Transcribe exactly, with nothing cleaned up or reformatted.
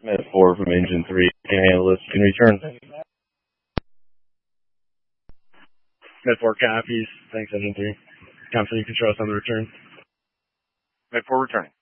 Med four from engine three. Can handle this. Can return. Med four copies. Thanks, engine three. Confident you can trust on the return. Med four returning.